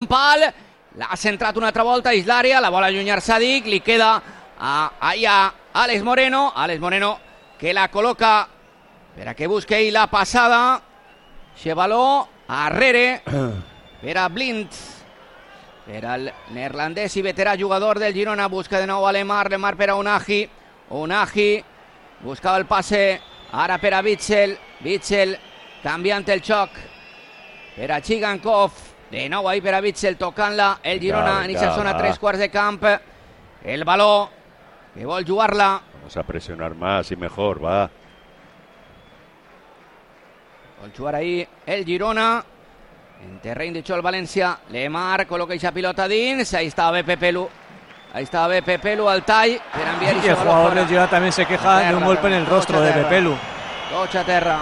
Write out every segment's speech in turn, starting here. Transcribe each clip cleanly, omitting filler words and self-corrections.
pal, l'ha centrat una altra volta Islària, la vol allunyar Sadik, li queda ahí a Alex Moreno que la col·loca per a que busqui la passada, Chevaló, arrere per a Blind, per al neerlandès i veterà jugador del Girona, busca de nou a Lemar per a Unagi buscava el passe ara per a Witsel canviant el xoc per a Chigankov, de nou ahí per a Witsel tocant-la, el Girona en aquesta zona 3/4 de camp, el baló que vol jugar-la. Vamos a presionar más y mejor, va. Vol jugar ahí el Girona en terreny de xoc València. Lemar col·loca aquesta pilota dins, ahí estava bé Pepelu al tall per enviar y el jugador del Girona también se queja de un golpe en el rostro de Pepelu. Cocha terra.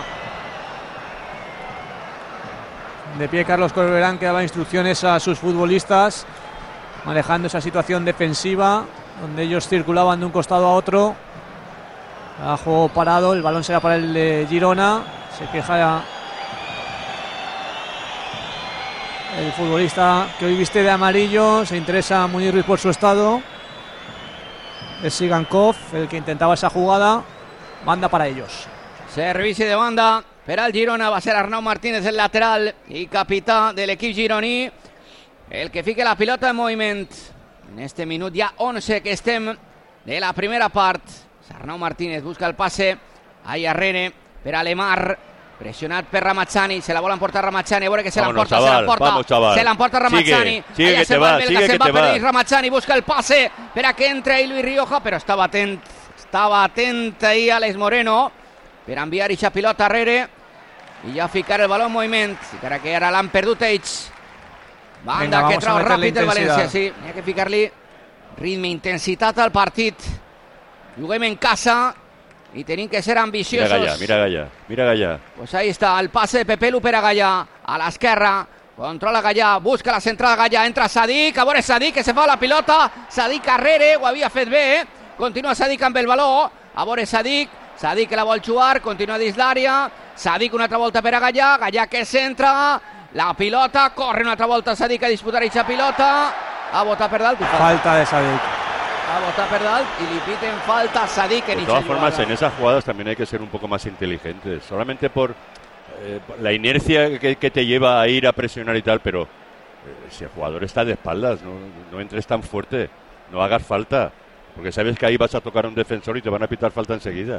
De pie Carlos Corberán, que daba instrucciones a sus futbolistas manejando esa situación defensiva donde ellos circulaban de un costado a otro. A juego parado, el balón será para el de Girona. Se queja el futbolista que hoy viste de amarillo. Se interesa Muñiz Ruiz por su estado. Es Sigankov el que intentaba esa jugada. Banda para ellos. Servici de banda per al Girona, va a ser Arnau Martínez el lateral i capità de l'equip gironí, el que fica la pilota en moviment. En este minut ja 11 que estem de la primera part. Arnau Martínez busca el passe ahí arrere per a Lemar, pressionat per Ramazzani, se la vol emportar Ramazzani, a veure que se l'emporta, se l'emporta Ramazzani, sigue que te va, Ramazzani busca el passe per a que entre ahí Luis Rioja, però estava atent ahí Alex Moreno per enviar aquesta pilota arrere i ja ficar el baló en moviment, encara que ara l'han perdut ells. Banda que trau ràpid el València, sí, hi ha que ficar-li ritme, intensitat al partit. Juguem en casa y tienen que ser ambiciosos. Mira Gallà. Pues ahí está el pase de Pepelu per a Gallà, a l'esquerra, controla Gallà, busca la centrada Gallà, entra Sadik, a veure Sadik que se fa la pilota, Sadik arrere, ho havia fet bé, continua Sadik amb el baló, a veure Sadik que la vol jugar, continua dins l'àrea, Sadik una altra volta per a Gallà, Gallà que centra, la pilota, corre una altra volta Sadik a disputar aquesta pilota, a botar per dalt. Falta de Sadik. A botar per dalt y le piten falta a Sadik. De todas formas, en esas jugadas también hay que ser un poco más inteligentes. Solamente por la inercia que te lleva a ir a presionar y tal, pero si el jugador está de espaldas, no entres tan fuerte, no hagas falta, porque sabes que ahí vas a tocar a un defensor y te van a pitar falta enseguida.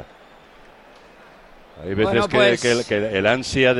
Hay veces que el ansia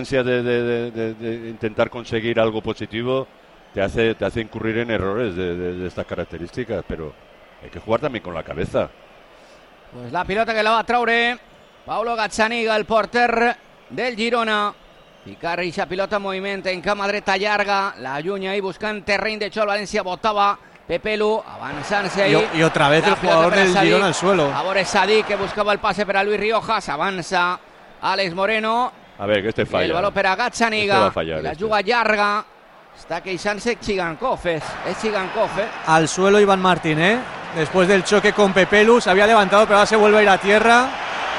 de intentar conseguir algo positivo te hace incurrir en errores de estas características, pero hay que jugar también con la cabeza. Pues la pilota que la va a traure Paulo Gazzaniga, el porter del Girona. Ficar aquesta pilota en moviment en cama dreta llarga, la llunya ahí buscant terreny de xoc. València botava Pepelu, avançant-se ahí. Y otra vez el jugador del Girona al suelo. A veure Sadik que buscava el pase per a Luis Riojas, avança Alex Moreno. A ver, que este falla. El baló per a Gazzaniga, la juga llarga. Está queixant-se Chigankov, es Chigankov, Al suelo Iván Martín, después del choque con Pepelu, se había levantado, pero ahora se vuelve a ir a tierra.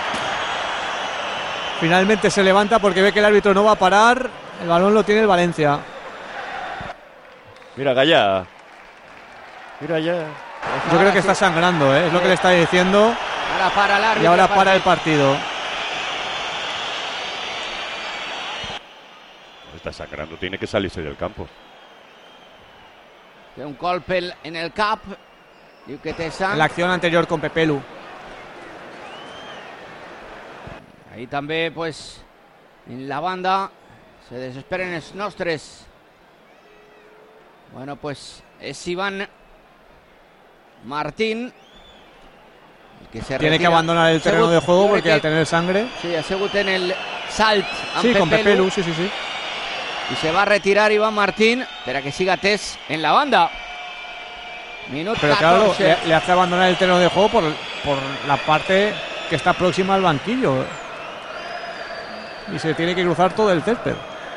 Finalmente se levanta porque ve que el árbitro no va a parar. El balón lo tiene el Valencia. Mira Gallà. Yo creo que está sangrando, es lo que le está diciendo. Ahora para el árbitro. Y ahora para el partido. Está sangrando, tiene que salirse del campo. Té un golpe en el cap. Diu que té sang. La acción anterior con Pepelu. Ahí també, pues, en la banda se desesperen els nostres. Bueno, pues es Iván Martín el que se tiene retira. Que abandonar el terreno de juego porque al tener sangre. Sí, ha sigut en el salt amb Pepelu. Con Pepelu, sí. Y se va a retirar Iván Martín para que siga Tess en la banda. Minuto 14. Claro, le hace abandonar el terreno de juego por la parte que está próxima al banquillo. Y se tiene que cruzar todo el césped.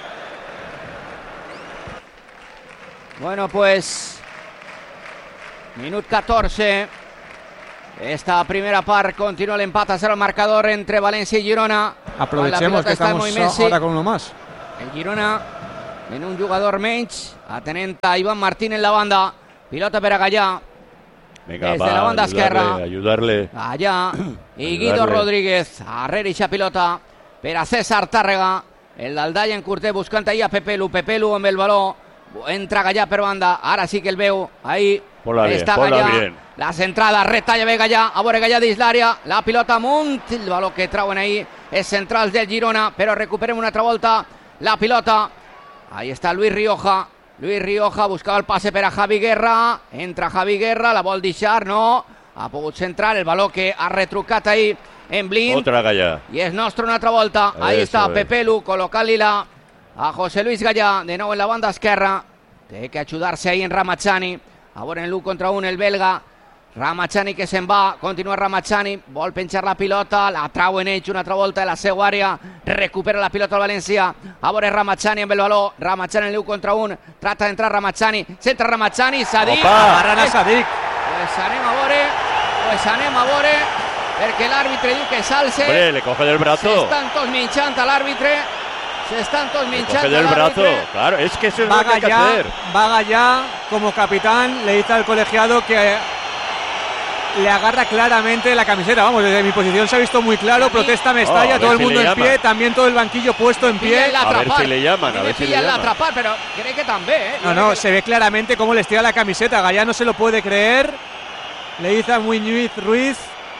Bueno, pues minut 14. Esta primera part continua l'empat a 0 al marcador entre València y Girona. Aprovechemos que estamos ahora con uno más. El Girona en un jugador menys. Atenta Iván Martín en la banda. Pilota per a Gallà. Venga, Desde la banda esquerra. Ayudarle. Gallà i Guido Rodríguez. Arrere ixa pilota per a César Tàrrega. El d'Aldalla en curter buscant ahí a Pepelu. Pepelu amb el baló. Entra Gallà per banda. Ara sí que el veu. Ahí està Gallà. La centrada, retalla bé Gallà. A veure Gallà dins l'àrea. La pilota amunt. El baló que trauen ahí és centrals del Girona. Però recuperem una altra volta la pilota. Ahí està Luis Rioja. Luis Rioja buscava el passe per a Javi Guerra. Entra Javi Guerra, la vol deixar, no. Ha pogut centrar el baló que ha retrucat ahí en Blind. Otra Gallà. I és nostre una altra volta. Ahí està Pepelu col·locant-li-la a José Luis Gallà. De nou en la banda esquerra. Té que ajudar-se ahí en Ramazani. A veure en l'1 contra 1 el belga. Ramazani que se'n va, continua Ramazani, vol penjar la pilota, la trauen ells una altra volta de la seva àrea, recupera la pilota al València, a veure Ramazani amb el baló, Ramazani en l'1 contra 1, trata d'entrar Ramazani, centra Ramazani, Sadik, agarran a Sadik. Pues anem a veure, perquè l'àrbitre diu que s'alce. Hombre, le coge del brazo. S'estan tots minxant a l'àrbitre. Coge del brazo, claro, es que eso es lo que hay que hacer. Va Gallà como capitán, le dice al colegiado que le agarra claramente la camiseta. Vamos, desde mi posición se ha visto muy claro. Protesta Mestalla, todo el mundo en pie, también todo el banquillo puesto en pie. A ver si le llaman, a ver si le llaman. Atrapar, pero cree que también, No, se ve claramente cómo le estira la camiseta. Gallà no se lo puede creer. Le dice a Muñiz Ruiz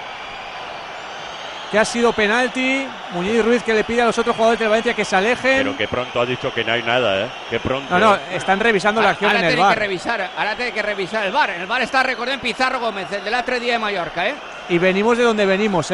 que ha sido penalti. Muñiz Ruiz que le pide a los otros jugadores de Valencia que se alejen. Pero que pronto ha dicho que no hay nada, que pronto. No, están revisando la acción en el VAR. Ahora tiene que revisar el VAR. En el VAR está, recordem, Pizarro Gómez, el del altre día de Mallorca, Y venimos de donde venimos,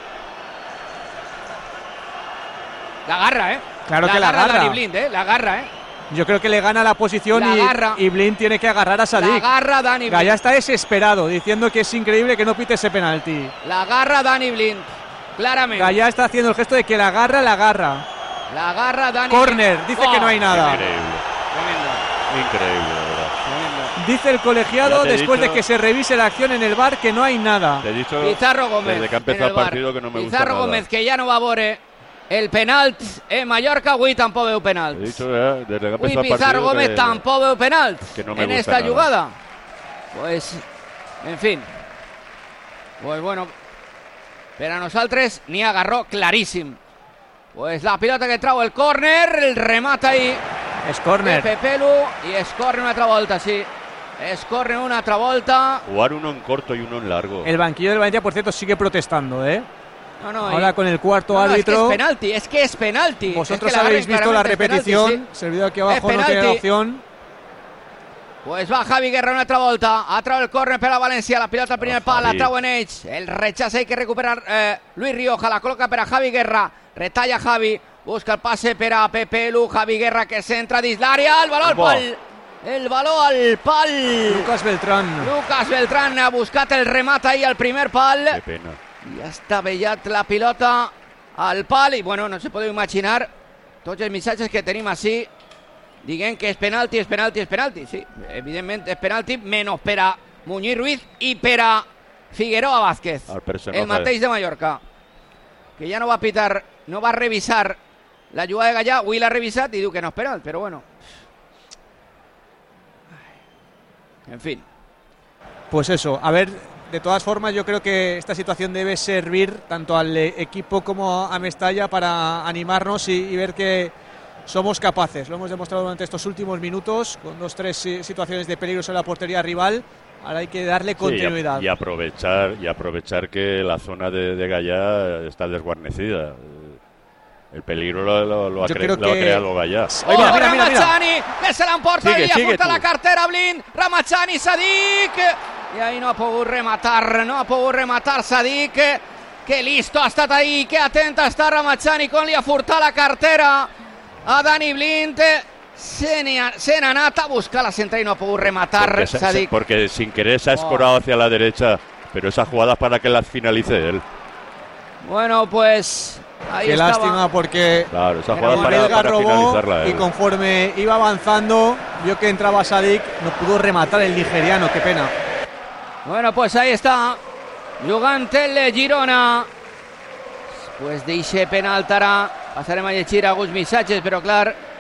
La agarra, Claro que la agarra. Dani Blind, la agarra, Yo creo que le gana la posición y Blind tiene que agarrar a Sadik. La agarra Dani Blind. Gallà está desesperado, diciendo que es increíble que no pite ese penalti. La agarra Dani Blind, claramente. Gallà está haciendo el gesto de que la agarra. La agarra Dani Corner, dice que no hay nada. Increíble, verdad. Dice el colegiado, después de que se revise la acción en el VAR, que no hay nada. Te he dicho Pizarro Gómez, desde que ha empezado el partido que no me gusta Pizarro nada. Gómez, que ya no va a veure el penalt en Mallorca, avui tampoc veu penalt. He dicho desde que ha empezado el partido Pizarro Gómez tampoc veu penalt en esta jugada. Pues, en fin. Pues bueno, per a nosaltres n'hi agarró claríssim. Pues la pilota que trau el córner, el remata ahí. Es córner. Pepelu i es córner una altra volta, sí. Es córner una altra volta. Jugar uno en corto y uno en largo. El banquillo del Valencia, por cierto, sigue protestando, Ahora con el cuarto árbitro. Es que es penalti. Vosotros habéis visto la repetición. Penalti, sí. Servido aquí abajo no tiene opción. Pues va Javi Guerra una altra volta. Ha trau el córner per a València. La pilota al primer pal, la trauen ells. El rechaza, hay que recuperar Luis Rioja. La coloca per a Javi Guerra. Retalla Javi. Busca el passe per a Pepelu. Javi Guerra que centra dins l'àrea. El baló al pal. El baló al pal. Lucas Beltrán ha buscat el remat ahí al primer pal. Qué pena. I ha estavellat la pilota al pal. I bueno, no se podeu imaginar tots els missatges que tenim així dient que és penalti. Sí, evidentment és penalti, menys per a Muñiz Ruiz i per a Figueroa Vázquez, el mateix de Mallorca, que ja no va pitar, no va revisar la jugada de Gallà. Avui l'ha revisat i diu que no és penal, però bueno. En fin. Pues eso, a ver, de todas formas yo creo que esta situación debe servir tanto al equipo como a Mestalla para animarnos y ver que somos capaces. Lo hemos demostrado durante estos últimos minutos con 2-3 situaciones de peligro en la portería rival. Ahora hay que darle continuidad. Y aprovechar que la zona de Gallà está desguarnecida. El peligro lo ha creado Gallà. Ramazani, que se l'emporta i apunta la cartera Blind. Ramazani, Sadik. I ahí no ha pogut rematar Sadik. Que listo ha estat ahí, que atenta està Ramazani quan li ha furtat la cartera a Dani Blind. Se n'ha anat a buscar la central y no ha podido rematar Sadik. Porque sin querer se ha escorado hacia la derecha, pero esa jugada es para que la finalice él. Bueno, pues ahí qué estaba. Lástima porque claro, esa jugada para finalizarla él. Y conforme iba avanzando, vio que entraba Sadik, no pudo rematar el nigeriano, qué pena. Bueno, pues ahí está, jugant el Girona. Pues d'eixe penal ara passarem a llegir alguns missatges, però clar,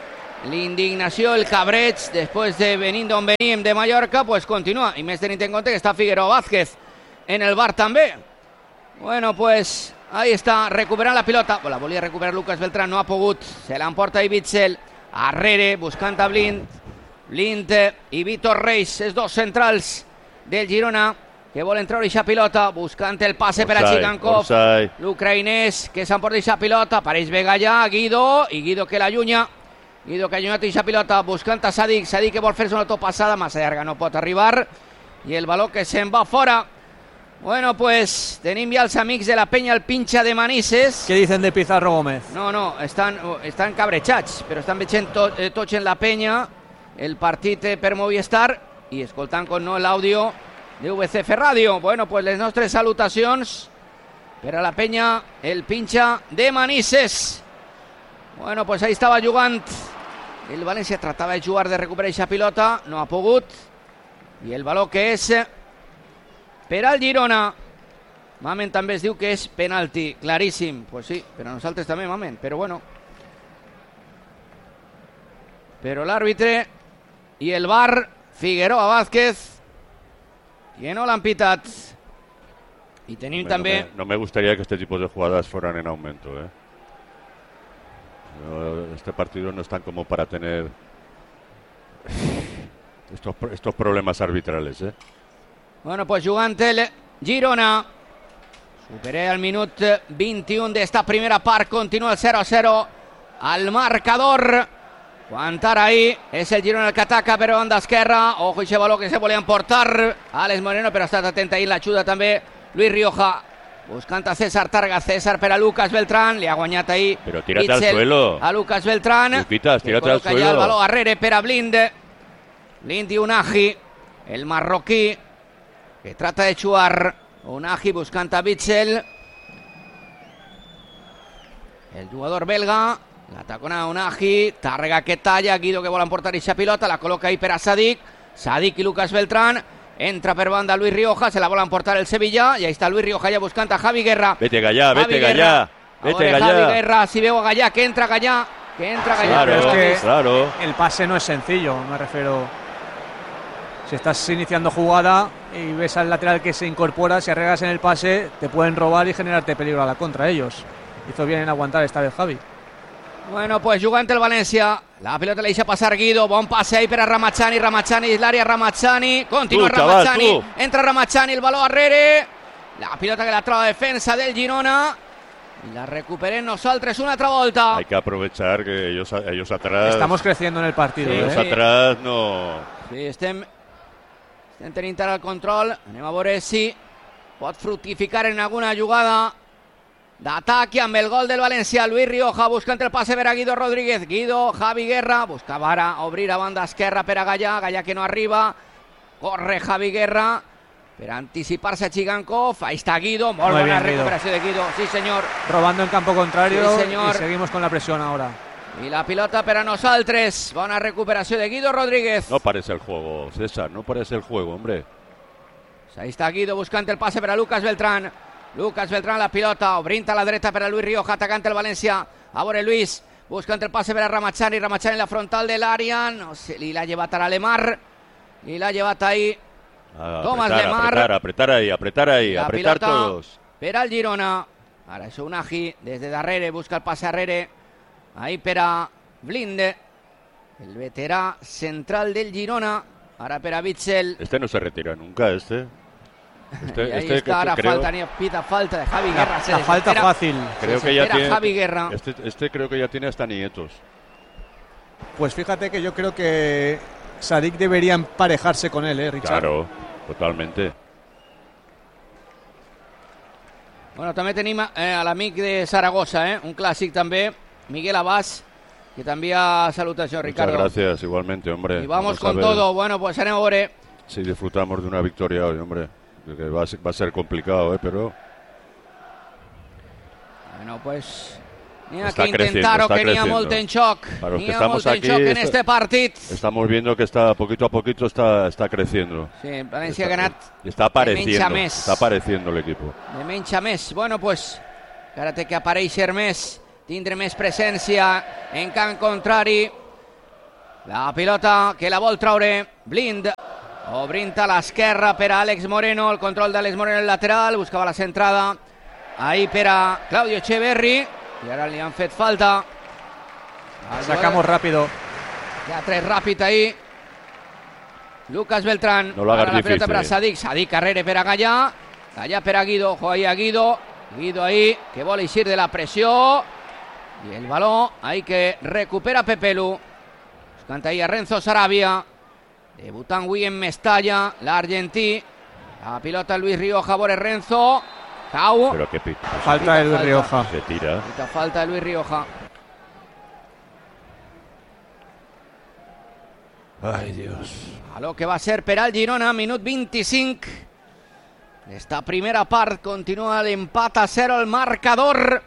l'indignació, el cabreig, después de venir d'on venim de Mallorca, pues continúa. Y més tenint en compte que está Figueroa Vázquez en el bar también. Bueno, pues ahí está, recuperant la pilota. La volia recuperar Lucas Beltrán, no ha pogut. Se l'emporta i Witsel. Arrere, buscant a Blind i Víctor Reis, els dos centrals del Girona, que volen treure aquesta pilota, buscant el passe per a Chigankov, l'ucraïnès que s'emporta aquesta pilota, apareix bé Gallà, Guido que l'allunya, Guido que ha allunyat aquesta pilota, buscant a Sadik que vol fer-se una topassada, massa llarga, no pot arribar, i el baló que se'n va fora. Bueno, pues tenim ja els amics de la penya el pinxa de Manises. ¿Qué dicen de Pizarro Gómez? No, estan cabrejats, però estan veient tots en la penya el partit per Movistar i escoltant com no l'àudio de VCF Ràdio. Bueno, pues les nostres salutacions per a la penya el pinxa de Manises. Bueno, pues ahí estava jugant el València, tratava de jugar, de recuperar aquesta pilota, no ha pogut, i el baló que és per al Girona. Mamen també es diu que és penalti, claríssim. Pues sí, per a nosaltres també, Mamen, però bueno. Però l'àrbitre i el VAR, Figueroa Vázquez, que no l'han pitat. Y tenim també... No me gustaría que este tipo de jugadas fueran en aumento, ¿eh? Este partido no es tan como para tener estos problemas arbitrales, ¿eh? Bueno, pues jugant el Girona. Superé al minut 21 d'esta primera part. Continua el 0-0 al marcador. Aguantar ahí. És el Girona el que ataca per banda esquerra. Ojo ese baló que se volien portar. Alex Moreno, però ha estat atent ahí. L'ajuda també Luis Rioja. Buscant a César Targa. César per a Lucas Beltrán. Li ha guanyat ahí. Pero tírate al suelo. A Lucas Beltrán. Luquitas, tírate al suelo. Ja el baló arrere per a Blind. Blind i Unagi. El marroquí que trata de jugar. Unagi buscant a Witsel. El jugador belga. La tacona Unagi. Targa que talla. Guido que vol emportar aquesta pilota. La col·loca ahí per a Sadik. Sadik i Lucas Beltrán. Entra per banda Luis Rioja. Se la vol emportar el Sevilla. Y ahí está Luis Rioja ya buscant a Javi Guerra. Vete Gallà, vete Gallà. Vete Gallà. Javi Guerra. Si veo a Gallà, que entra Gallà. Que entra Gallà. Claro, Pero es que claro. el pase no es sencillo, me refiero. Si estás iniciando jugada y ves al lateral que se incorpora, si arreglas en el pase, te pueden robar y generarte peligro a la contra ellos. Hizo bien en aguantar esta vez Javi. Bueno, pues jugant el València. La pilota la deixa passar Guido. Bon passe ahí per a Ramachani. Ramachani és l'àrea. Ramachani. Continua Ramachani. Entra Ramachani. El baló arrere. La pilota que la troba defensa del Girona. Y la recuperem nosaltres una altra volta. Hay que aprovechar que ellos atrás... Estamos creciendo en el partido. Sí, ellos atrás no... Sí, estem tenint ara el control. Anem a veure si pot fructificar en alguna jugada d'ataque amb el gol del València. Luis Rioja buscant el passe per a Guido Rodríguez. Guido, Javi Guerra, buscava ara obrir a banda esquerra per a Gallà. Gallà que no arriba. Corre Javi Guerra per anticipar-se a Chigankov. Ahí está Guido. Molt bona recuperació de Guido. Sí, señor. Robando en campo contrario, sí, señor. Y seguimos con la presión ahora. Y la pilota per a nosaltres. Bona recuperació de Guido Rodríguez. No parece el juego, César. No parece el juego, hombre. Ahí está Guido buscant el passe per a Lucas Beltrán. Lucas Beltrán la pilota, obrint a la dreta per a Luis Rioja, atacant el València. A veure Luis, buscant el passe per a Ramachani. Ramachani en la frontal de l'àrea. No sé, li l'ha llevat ara Lemar. Li l'ha llevat ahí Tomás Lemar. Apretar ahí, la apretar todos. Per al Girona. Ara és Unagi, des de darrere, busca el passe arrere. Ahí per a Blind. El veterà central del Girona. Ara per a Witsel. Este no se retira nunca, Y ahí está ahora pita falta de Javi Guerra. La falta fácil. Creo que ya tiene, Javi Guerra. Este creo que ya tiene hasta nietos. Pues fíjate que yo creo que Sadik debería emparejarse con él, Richard. Claro, totalmente. Bueno, també tenim a l'amic de Saragossa, un clàssic també, Miguel Abás, que també ha salutació, Ricardo. Muchas gracias, igualmente, hombre. Y vamos con todo. Bueno, pues anem a veure. Sí, disfrutamos de una victoria hoy, hombre. Que va a ser complicado, pero... Bueno, pues... N'hi ha que intentar-ho, que n'hi ha molt en xoc. N'hi ha molt en xoc en este partit. Estamos viendo que poquito a poquito está creciendo. Sí, València ha ganat está apareciendo el equipo. De menys a més. Bueno, pues, ara té que aparèixer més, tindre més presència en camp contrari. La pilota que la vol traure Blind. Obrint a l'esquerra per a Àlex Moreno. El control d'Àlex Moreno en el lateral. Buscava la centrada. Ahí per a Claudio Echeverri. I ara li han fet falta. Sacamos rápido. Ja tres ràpid ahí. Lucas Beltrán. No lo hagas la pelota difícil. per a Sadik. Sadik carrere per a Gallà. Gallà per a Guido. Ojo ahí a Guido. Guido ahí que vol eixir de la pressió. Y el balón ahí que recupera Pepelu. Buscant ahí a Renzo Sarabia. Debutant avui en Mestalla, l'argentí. La pilota Luis Rioja, vore Renzo. Cau. Pero qué pita. Falta de Luis Rioja. Se tira. Pita falta de Luis Rioja. Ay, Dios. A lo que va a ser per al Girona, minut 25. Esta primera part continua l'empat a 0 al marcador.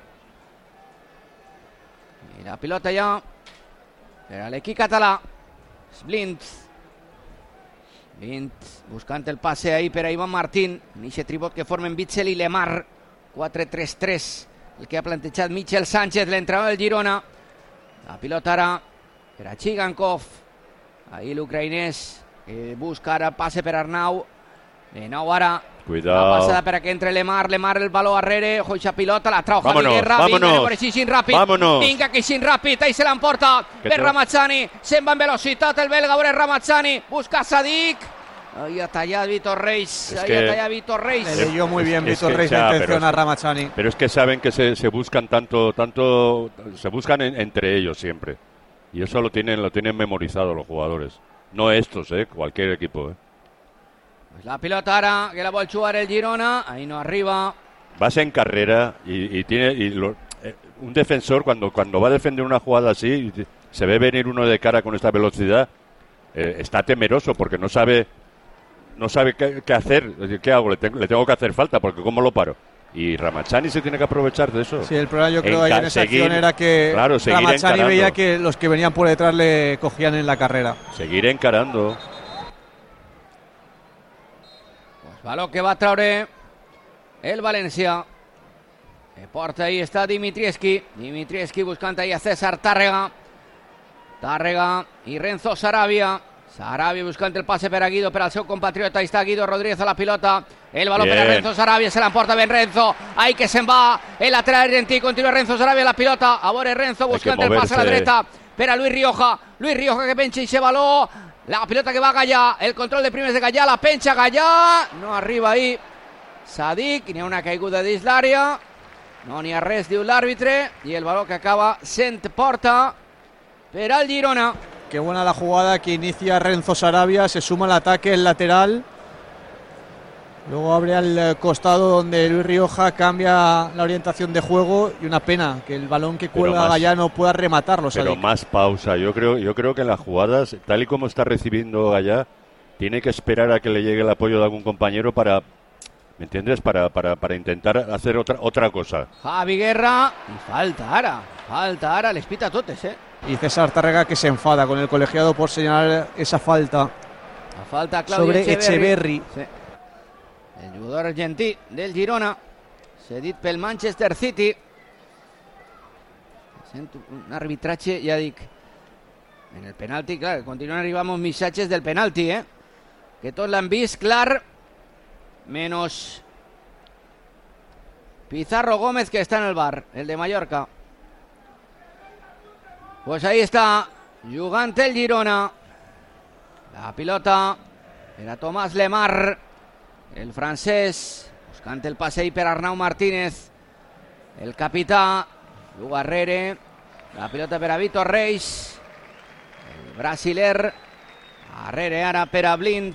I la pilota ja per a l'equip català. Blind. Blind buscant el passe ahí per a Ivan Martín. En eixe tribot que formen Bitzel i Lemar. 4-3-3. El que ha plantejat Michel Sánchez, l'entrenador del Girona. La pilota ara per a Chigankov. Ahí l'ucraïnès que busca ara passe per Arnau. De nou ara Cuidado. la passada per a que entre Lemar. Lemar el baló arrere. Ojo eixa pilota, la trau Javi Vámonos, Guerra. vámonos. Vinga, així ràpid. Vámonos. Vinga, que així ràpid. Ahí se l'emporta Que per te- Ramazzani. Se'n va en velocitat el belga. Veure Ramazzani. Busca Sadik. Ahí ha tallat Vitor Reis. Es Ahí que- ha tallat Vitor Reis. Le leyó muy bien Es Víctor que Reis ya, la pero intención es a que- Ramachani. Pero es que saben que se buscan tanto, se buscan entre ellos siempre. Y eso lo tienen memorizado los jugadores. No estos, cualquier equipo. Pues la pilota ara que la vol jugar el Girona. Ahí no arriba. Vas en carrera un defensor cuando va a defender una jugada así, se ve venir uno de cara con esta velocidad, está temeroso porque no sabe qué hacer. Es decir, ¿qué hago? Le tengo que hacer falta porque ¿cómo lo paro? Y Ramachani se tiene que aprovechar de eso. Sí, el problema yo creo ahí en esa Seguir- acción era que claro, seguir Ramachani encarando. veía que los que venían por detrás le cogían en la carrera. Seguir encarando. Pues baló que va a traure el València. Que porta ahí està Dimitrievski. Dimitrievski buscant ahí a César Tàrrega. Tàrrega i Renzo Sarabia. Sarabia buscant el passe per a Guido, per al seu compatriota. Ahí està Guido Rodríguez a la pilota. El baló per a Bien. Renzo Sarabia. Se l'emporta ben Renzo. Ahí que se'n va. El lateral argentí. Continua Renzo Sarabia a la pilota. A veure Renzo buscant el passe a la moverse. dreta. Per a Luis Rioja. Luis Rioja que penja ese baló. La pilota que va a Gallà. El control de primes de Gallà. La penja Gallà. No arriba ahí Sadik. N'hi ha una caiguda dins l'àrea. No n'hi ha res, diu l'àrbitre. I el baló que acaba sent porta per al Girona. Qué buena la jugada que inicia Renzo Sarabia, se suma al ataque el lateral. Luego abre al costado donde Luis Rioja cambia la orientación de juego y una pena que el balón que Pero cuelga más- Gallá no pueda rematarlo. Pero Sadik. más pausa. Yo creo que en las jugadas, tal y como está recibiendo allá, tiene que esperar a que le llegue el apoyo de algún compañero para, ¿me entiendes? Para intentar hacer otra cosa. Javi Guerra. I falta ara. Les pita totes, Y César Tárrega que se enfada con el colegiado por señalar esa falta La falta Claudio sobre Echeverri. Sí. El jugador argentí del Girona. Cedit pel Manchester City. Sento un arbitratge, ja dic, en el penalti, clar, continuen arribant uns missatges del penalti, que tots l'han vist clar, menos Pizarro Gómez, que está en el bar, el de Mallorca. Pues ahí está, jugant el Girona. La pilota per a Tomàs Lemar, el francès, buscant el passe ahí per Arnau Martínez, el capità, juga arrere, la pilota per a Vitor Reis, el brasiler, arrere ara per a Blind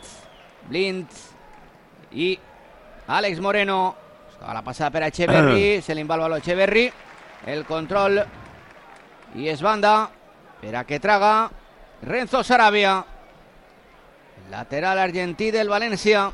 i Àlex Moreno, buscava la passada per a Echeverri, se li va el baló a Echeverri, el control i es banda per a que traga Renzo Sarabia, el lateral argentí del València.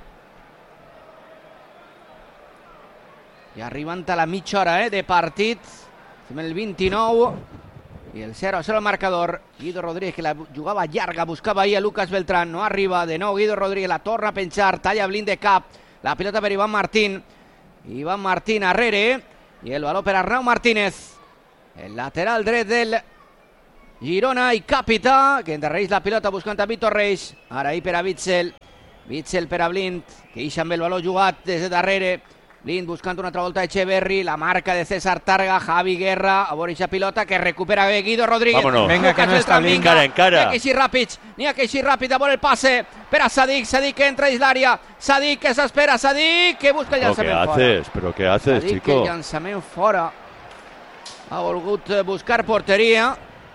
I arribant a la mitja hora de partit, fem el 29 i el 0-0 al marcador. Guido Rodríguez, que la jugava llarga, buscava ahí a Lucas Beltrán, no arriba, de nou Guido Rodríguez, la torna a penjar, talla Blind de cap, la pilota per Iván Martín arrere, i el baló per Arnau Martínez, el lateral dret del Girona i capità, que endarrereix la pilota buscant a Víctor Reis. Ara ahir per a Witsel. Witsel per a Blind, que ixa amb el valor jugat des de darrere. Blind buscant una altra volta Echeverri, la marca de César Targa, Javi Guerra, a veure ixa pilota que recupera Guido Rodríguez. Vámonos. Venga, que no està Blind. Encara. N'hi ha que eixir ràpid, a veure el passe per a Sadik, Sadik que entra dins l'àrea, Sadik que s'espera, Sadik que busca el llançament fora. ¿Pero qué haces, Sadik chico? que el llançament fora. Ha volgut buscar porteria,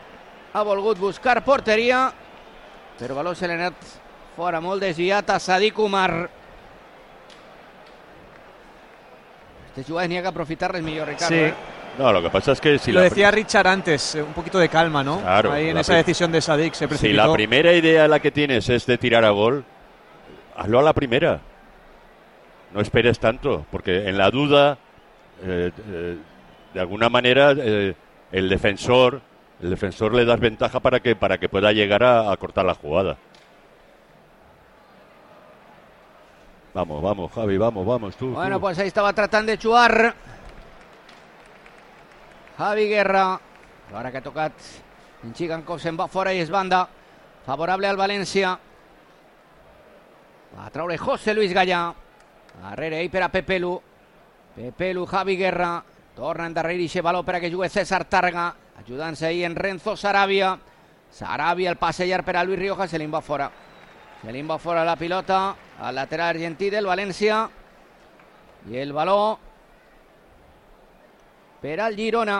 però el valor se l'ha anat fora, molt desviat a Sadik Umar. Estas jugadas n'hi ha que aprofitarles millor, Ricardo. Sí. No, lo que pasa es que si Lo decía Richard antes, un poquito de calma, ¿no? Claro, ahí en esa decisión de Sadik se precipitó. Si la primera idea la que tienes es de tirar a gol, hazlo a la primera. No esperes tanto, porque en la duda, de alguna manera, el defensor le das ventaja para que pueda llegar a cortar la jugada. Vamos, Javi, vamos, tú. Bueno, pues ahí estaba tratando de jugar Javi Guerra. Ahora que ha tocat en Chigankov se'n va fora i és banda favorable al València. Va a traure José Luis Gallà. Darrere ell per a Pepelu, Javi Guerra. Torna a endarrerir ixe valor per a que jugui César Targa, ajudant-se ahir en Renzo Sarabia. El passe llarg per a Luis Rioja, se li va fora. La pilota al lateral argentí del València. I el valor per al Girona.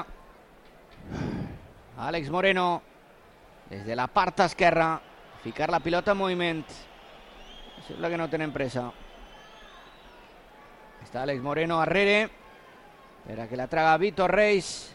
Àlex Moreno des de la part esquerra, ficar la pilota en moviment. Sembla que no tenen pressa. Està Àlex Moreno arrere per a que la traga Víctor Reis.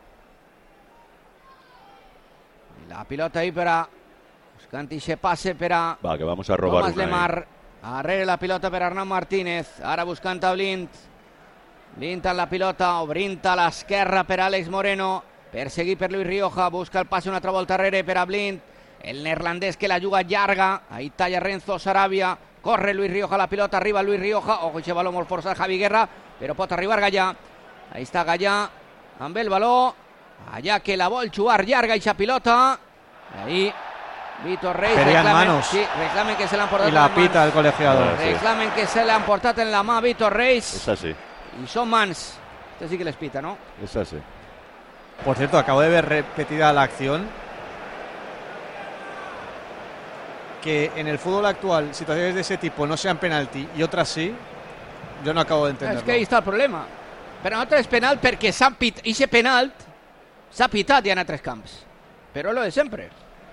I la pilota ahí per a buscant ixe passe per a que vamos a robar Tomàs una, Lemar. Arrere la pilota per Arnau Martínez. Ara buscant a Blind. Blind en la pilota, obrint a l'esquerra per Àlex Moreno. Perseguit per Luis Rioja, busca el passe una altra volta arrere per a Blind. El neerlandès que la juga llarga. Ahí talla Renzo Sarabia. Corre Luis Rioja, la pilota, arriba Luis Rioja. Ojo, ixe baló molt forçat Javi Guerra, però pot arribar Gallà. Ahí està Gallà amb el baló. Allà que la vol jugar llarga ixa pilota. Ahí Víctor Reis reclamen que se l'han portat y la pita el colegiado. Reclamen que se l'han portat en la mà Víctor Reis. Es así. Y son mans. Este sí que les pita, ¿no? Es así. Por cierto, acabo de ver repetida la acción. Que en el fútbol actual situaciones de ese tipo no sean penalti y otras sí, yo no acabo de entenderlo. Es que ahí está el problema. Per nosaltres és penal perquè ixe penalt s'ha pitat ja en altres camps. Però lo de sempre.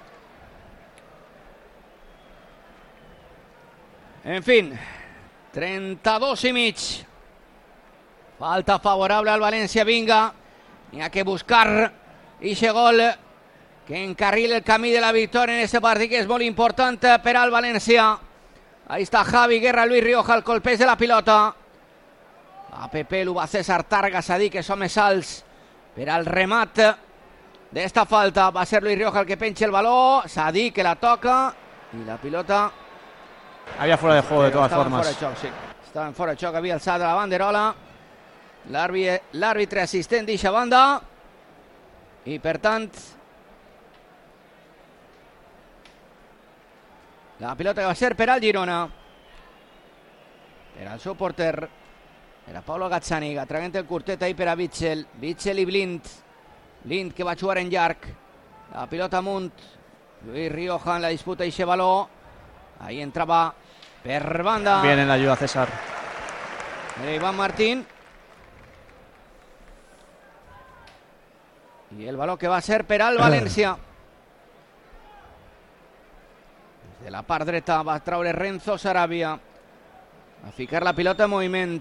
En fin, 32 i mig. Falta favorable al València, vinga. N'hi ha que buscar ixe gol que encarrila el camí de la victòria en este partit, que és molt important per al València. Ahí està Javi Guerra, Luis Rioja, el colpeix de la pilota. A Pepelu, va César Targa, Sadik, que són més alts per al remat d'esta falta. Va ser Luis Rioja el que penja el baló. Sadik que la toca i la pilota... Había fuera de juego de todas formas. Estaven fora de xoc, havia alçat la banderola. L'àrbitre assistent d'eixa banda. I per tant, la pilota que va ser per al Girona. Per al seu porter. Era Pablo Gazzaniga, traient el curtet ahí per a Witsel i Blind. Blind que va jugar en llarg. La pilota amunt. Luis Rioja en la disputa i eixe baló. Ahí entraba per banda. Bien en la ayuda César. Iván Martín. Y el balón que va a ser per al València. Desde la part dreta va a traure Renzo Sarabia. A ficar la pilota en moviment.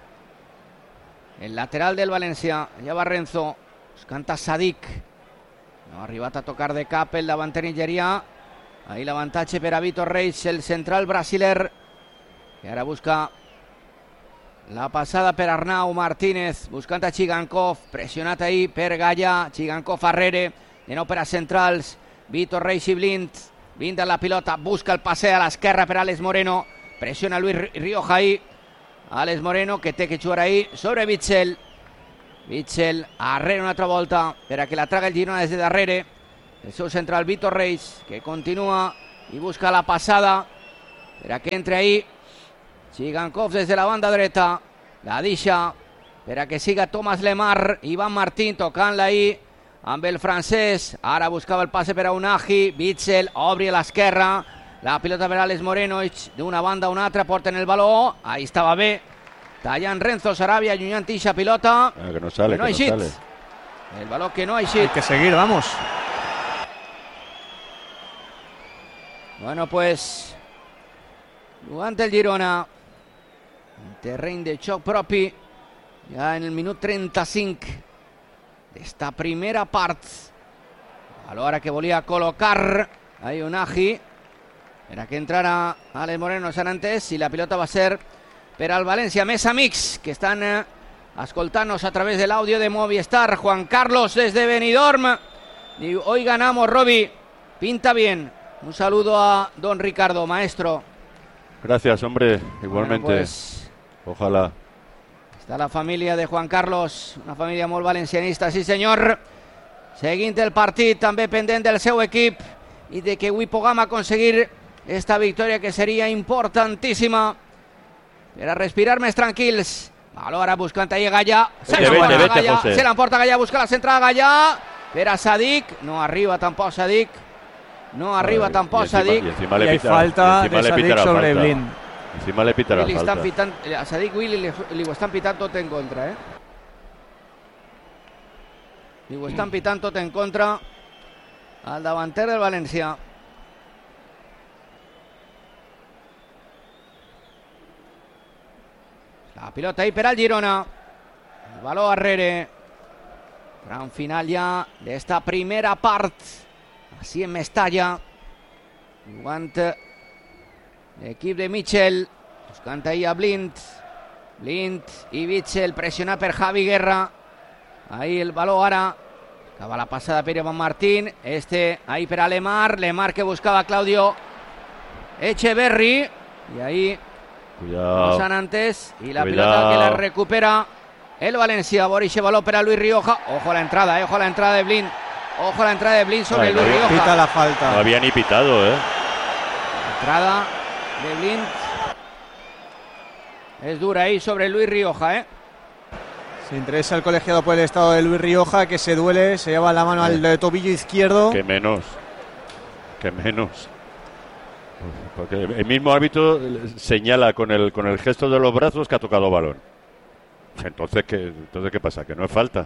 El lateral del València. Allà va Renzo. Buscant a Sadik. No ha arribat a tocar de cap el davanter nigerià. Ahí l'avantatge per a Víctor Reis, el central brasiler, que ara busca la passada per Arnau Martínez, buscant a Chigankov, pressionat ahí per Gallà, Chigankov arrere, de nou per a centrals, Víctor Reis i Blind en la pilota, busca el passe a l'esquerra per Àlex Moreno, pressiona Luis Rioja ahí, Àlex Moreno que té que jugar ahí sobre Witsel arrere una altra volta per a que la traga el Girona des de darrere. El seu central Víctor Reis, que continúa y busca la pasada. Espera que entre ahí Chigankov desde la banda dreta. La deixa. Espera que siga Thomas Lemar. Iván Martín tocant-la ahí amb el francès. Ara buscava el passe per a Unagi. Witsel obri a l'esquerra. La pilota per a Alex Moreno. D'una banda a una altra porten el baló. Ahí estava bé. Tallant Renzo Sarabia, allunyant ixa pilota. Que no sale, que no que no sale. El balón que no ha eixit. Hay que seguir, vamos. Bueno, pues jugant el Girona en terreny de xoc propi ja en el minut 35 d'esta primera part. A l'hora que volia col·locar a Unagi era que entrara Alex Moreno, s'han entès, i la pilota va ser per al València. Més amics que estan escoltant-nos a través de l'àudio de Movistar. Juan Carlos desde Benidorm diu: hoy ganamos, Robi, pinta bien. Un saludo a don Ricardo, maestro. Gracias, hombre, igualmente. Bueno, pues, ojalá. Està la família de Juan Carlos, una família molt valencianista, sí senyor. Seguint el partit, també pendent del seu equip i de que avui puguem aconseguir esta victòria que seria importantíssima per a respirar més tranquils. Alhora buscant ahí Gallà. Se l'emporta Gallà, busca la centrada Gallà per a Sadik. No arriba tampoc Sadik. No arriba tampoc Sadik. Y hay falta de Sadik sobre Blind. Encima le pita la falta. A Sadik Willy li ho estan pitant tot en contra, Li ho estan pitant tot en contra al davanter del València. La pilota ahí per al Girona. El baló arrere. Gran final ja d'esta primera part. Així en Mestalla. Jugant l'equip de Mitchell. Buscant ahí a Blind. Blind i Witsel pressionat per Javi Guerra. Ahí el baló ara. Acaba la passada per Iván Martín. Ahí per a Lemar. Lemar que buscava Claudio Echeverri. I ahí cuidado. No s'han entès. I la pilota que la recupera el València. Borixe baló per a Luis Rioja. Ojo a la entrada, ojo a la entrada de Blind. Ojo a la entrada de Blind sobre Luis Rioja. Pita la falta. No había ni pitado, Entrada de Blind. Es dura ahí sobre Luis Rioja, Se interesa el colegiado por el estado de Luis Rioja, que se duele, se lleva la mano al tobillo izquierdo. Que menos. Porque el mismo árbitro señala con el gesto de los brazos que ha tocado balón. Entonces ¿qué pasa? Que no es falta.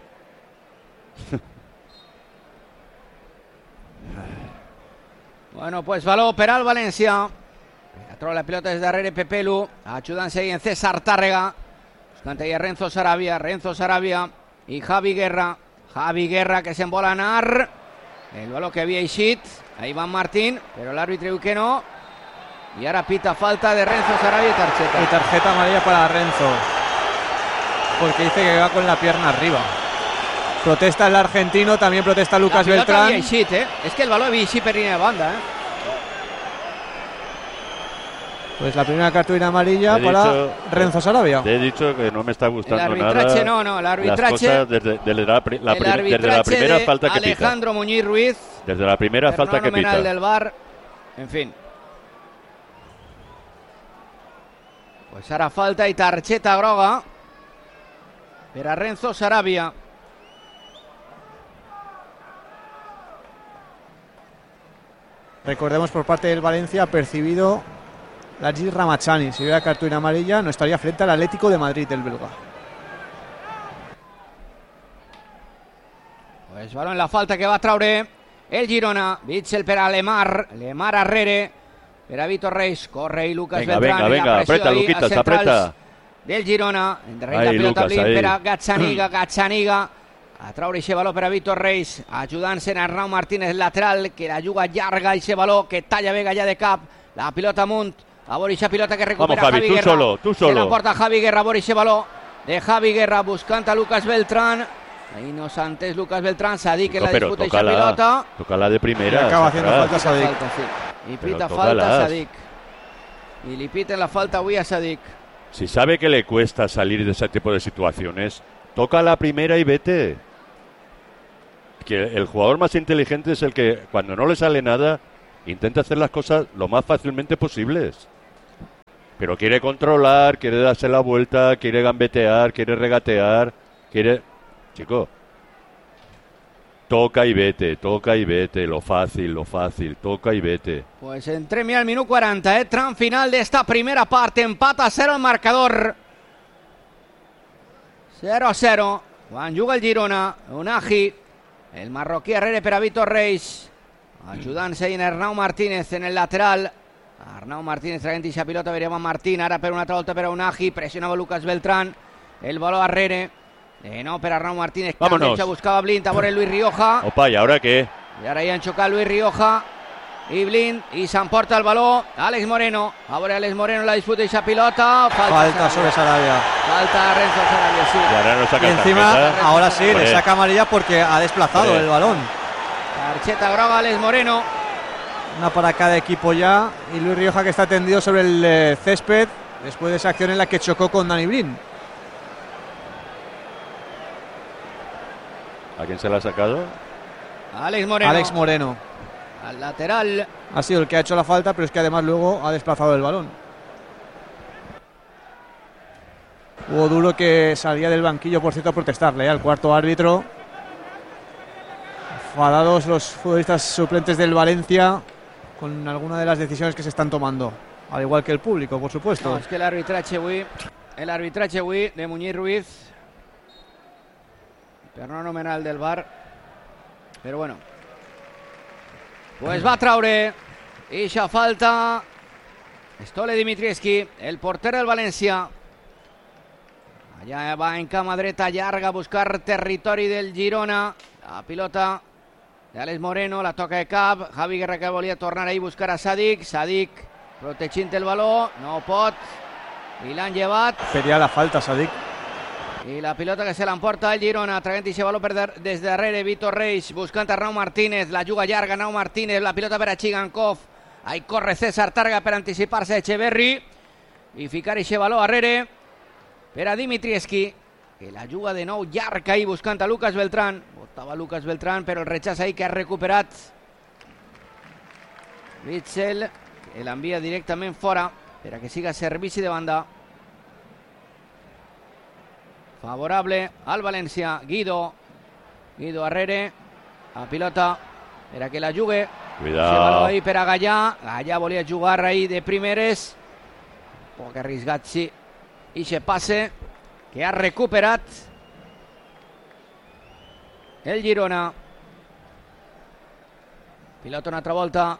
Bueno, pues baló per al València. Troba la pilota des darrere Pepelu. Ajudant-se ahí en César Tàrrega. Buscant ahí a Renzo Sarabia i Javi Guerra. Javi Guerra que se'n vol anar. El baló que havia eixit a Iván Martín, però l'àrbitre diu que no. Y ahora pita falta de Renzo Sarabia y tarjeta. Y tarjeta amarilla para Renzo. Porque dice que va con la pierna arriba. Protesta el argentino, también protesta Lucas Beltrán. Eixit, Es que el balón havia eixit per línia de banda, Pues la primera cartulina amarilla para Renzo Sarabia. Te he dicho que no me está gustando nada. El arbitraje no, el arbitraje. Desde la primera falta que pita. Alejandro Muñiz Ruiz. Desde la primera falta que pita. Del VAR. En fin. Pues hará falta y tarjeta groga para Renzo Sarabia. Recordemos por parte del Valencia percibido Lajid Ramachani. Si hubiera cartulina amarilla no estaría frente al Atlético de Madrid, el belga. Pues balón en la falta que va a traure el Girona. Witsel per a Lemar arrere per a Víctor Reis. Corre y Lucas Beltrán. Venga, apreta Luquitas, apreta. Del Girona. Endarrere la pilota Blind per a Gazzaniga. A traure aquest baló per a Víctor Reis, ajudant-se en Arnau Martínez, lateral, que la juga llarga, aquest baló que talla bé allà de cap, la pilota amunt, a veure aquesta pilota que recupera Vamos, Javi, Javi Guerra. Tú solo. Se la porta Javi Guerra, a veure aquest baló de Javi Guerra, buscant a Lucas Beltrán. Ahí no s'ha entès Lucas Beltrán, Sadik que la disputa aquesta pilota. Tócala de primera. Y acaba haciendo falta Sadik. Y pita falta Sadik. Y li piten la falta avui a Sadik. Si sabe que le cuesta salir de ese tipo de situaciones, toca la primera y vete. que el jugador más inteligente es el que, cuando no le sale nada, intenta hacer las cosas lo más fácilmente posibles. Pero quiere controlar, quiere darse la vuelta, quiere gambetear, quiere regatear, quiere... Chico, toca y vete, lo fácil, toca y vete. Pues entremia al minuto 40, tram final d'esta primera part, empat a 0 el marcador. 0-0, quan juga el Girona, Unagi, el marroquí Herrera per a Víctor Reis, ajudant-se en Arnau Martínez en el lateral. Arnau Martínez traient aquesta pilota, veríem a Martín, ara per una altra volta per a Unagi, pressionava Lucas Beltrán, el baló a Herrera, no per a Arnau Martínez, candeja, buscava Blind, a veure Luis Rioja. Opa, ¿y ahora qué? I ara ja han xocat Luis Rioja i Blind, i s'emporta el baló Àlex Moreno, a veure Àlex Moreno la disputa d'aquesta pilota, falta sobre Sarabia, falta Renzo Sarabia, sí. Y ahora no saca y encima tarjeta. ahora sí le saca amarilla porque ha desplazado el balón. Tarjeta groga Àlex Moreno. Una para cada equipo ya, y Luis Rioja que está tendido sobre el césped después de esa acción en la que chocó con Dani Blind. ¿A quién se la ha sacado? Àlex Moreno. Àlex Moreno. Al lateral. Ha sido el que ha hecho la falta, pero es que además luego ha desplazado el balón. Hugo Duro que salía del banquillo, por cierto, a protestarle al cuarto árbitro. Enfadados los futbolistas suplentes del Valencia con alguna de las decisiones que se están tomando, al igual que el público, por supuesto. No, és que l'arbitratge avui de Muñiz Ruiz, per no anomenar el del VAR, però bueno, pues va traure eixa falta Stole Dimitrievski, el porter del València. Allà va en cama dreta llarga a buscar territori del Girona. La pilota d'Àlex Moreno, la toca de cap. Javi Guerra que volia tornar ahí a buscar a Sadik. Sadik protegint el baló, no pot. I l'han llevat. Pedía la falta Sadik. I la pilota que se l'emporta el Girona, traient aquest baló des darrere. Víctor Reis buscant a Arnau Martínez, la juga llarga Arnau Martínez, la pilota per a Chigankov. Ahí corre César Targa per anticipar-se Echeverri i ficar aquest baló darrere per a Dimitrievski, que la juga de nou llarga ahí buscant a Lucas Beltrán. Botava Lucas Beltrán, però el rechaç ahí que ha recuperat Witsel, que l'envia directament fora per a que siga servici de banda. Favorable al València. Guido Arrere, la pilota per a que la jugue. Cuidado ahí per a Gallà. Gallà volia jugar ahí de primeres, poc arriscat, sí. I se passe que ha recuperat el Girona. Pilota una altra volta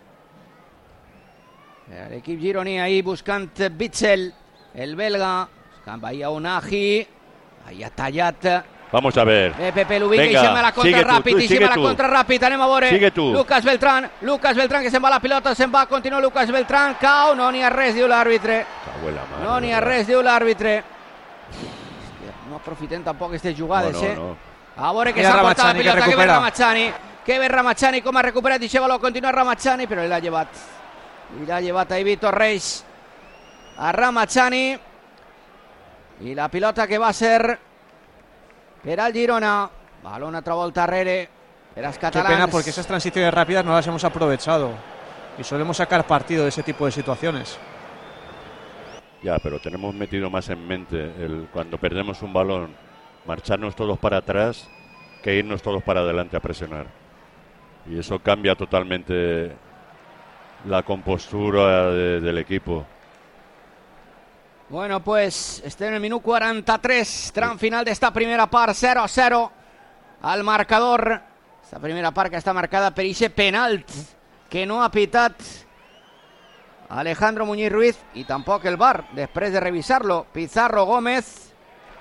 l'equip gironí ahí buscant Witsel, el belga, buscant ahí a Unagi, ahí ha tallat. Vamos a ver. Pepe l'ubica i se'n va la contra ràpid, anem a veure. Sigue tu. Lucas Beltrán que se'n va la pilota, se'n va, continua Lucas Beltrán, cau, no n'hi ha res, diu l'àrbitre. No n'hi ha res, diu l'àrbitre. No aprofitem tampoc aquestes jugades, no. A veure que s'ha portat la pilota, que ve Ramazani. Que ve Ramazani, com ha recuperat aquest baló, continua Ramazani, però l'ha llevat. I l'ha llevat ahí Víctor Reis a Ramazani. I la pilota que va ser per al Girona. Balón otra volta arrere per als catalans. Qué pena, porque esas transiciones rápidas no las hemos aprovechado y solemos sacar partido de ese tipo de situaciones. Ya, pero tenemos metido más en mente cuando perdemos un balón, marcharnos todos para atrás que irnos todos para adelante a presionar. Y eso cambia totalmente la compostura del equipo. Bueno, pues estem en el minut 43, tram final d'esta primera part, 0-0 al marcador. Esta primera part que està marcada per ixe penalt que no ha pitat Alejandro Muñiz Ruiz i tampoc el VAR, després de revisar-lo. Pizarro Gómez.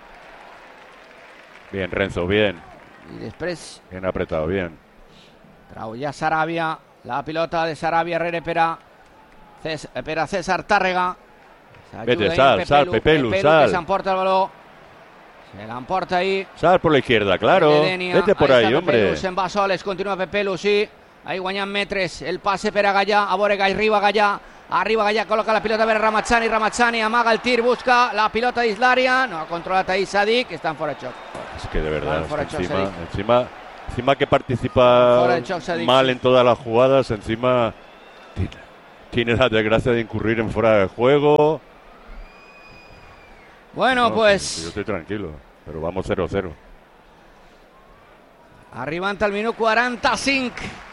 Bien, Renzo, bien. I després... Bien apretado, bien. Trau ja Sarabia, la pilota de Sarabia Herrera per a César Tàrrega. Vete, sal, Pepelu, sal. Que s'emporta el baló. Se l'emporta ahí. Sal por la izquierda, claro. Vete por ahí, hombre. Se'n va soles, continua Pepelu, sí. Ahí guanyant metres. El passe per a Gallà. A veure, arriba Gallà, col·loca la pilota per a Ramazani, amaga el tir, busca la pilota d'Islària. No ha controlat ahí Sadik, que està en fora de xoc. Es que de verdad, encima Encima que participa Fora de xoc, s'ha dit. mal en todas las jugadas, encima tiene la desgracia de incurrir en fuera de juego. Bueno, No, pues yo estoy tranquilo, pero vamos 0-0. arribant al minut 45.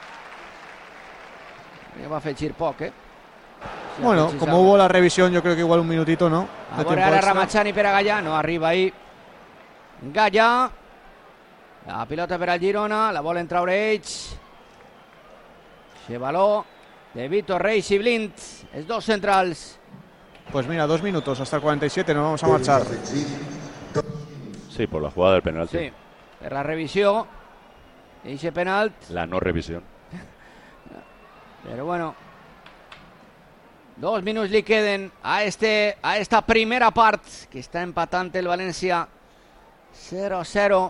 Ja va afegir poc, eh? Sí, Bueno, afegir como algo. hubo la revisión, yo creo que igual un minutito, ¿no? A De veure tiempo ara extra. Ramachani per a Gallà, no arriba ahí Gallà, la pilota per al Girona, la volen treure ells, Chevaló de Vitor Reis i Blind, els dos centrals. Pues mira, 2 minutos hasta el 47, nos vamos a marchar. Sí, por la jugada del penalti. Sí, per la revisió eixe penalt, La no revisión. però bueno, 2 minuts li queden a esta primera part, que està empatant el València 0-0.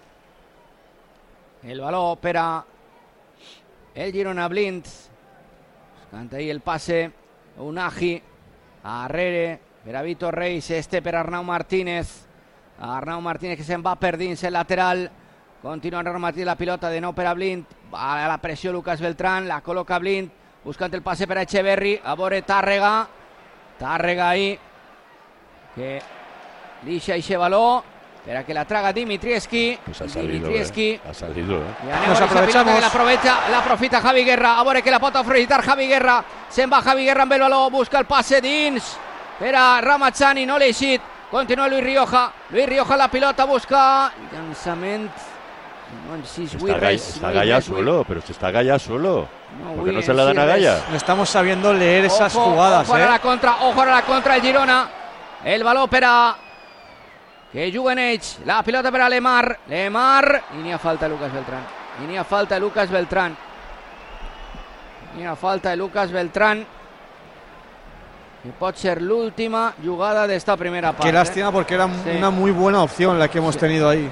El baló per a el Girona. Blind buscant ahí el passe, Unagi arrere per a Vitor Reis, per Arnau Martínez. Arnau Martínez que se'n va per dins el lateral, continua Arnau Martínez, la pilota de nou per a Blind, va a la pressió Lucas Beltrán, la col·loca Blind buscant el passe per a Echeverri, a veure Tàrrega ahí que deixa eixe baló per a que la traga Dimitrievski. Pues ha salido, Dimitrievski. ha salido, I anem Nos a aquesta pilota aprovechamos. que l'aprofita Javi Guerra, a veure que la pot aprofitar Javi Guerra, se'n va Javi Guerra amb el baló, busca el passe dins per a Ramachani, no l'ha eixit, continua Luis Rioja la pilota, busca llançament, no sé si Está Gallà solo, pero si está Gallà solo. ¿Por qué no se la dan a Gallà? Gallà? No estamos sabiendo leer esas Ojo, jugadas, ojo a la contra, ojo a la contra el Girona. El baló per a que juguen ells, la pilota per a Lemar, i n'hi ha falta Lucas Beltrán, que pot ser l'última jugada d'esta primera part. Qué lástima porque era Sí. una muy buena opción la que hemos tenido ahí.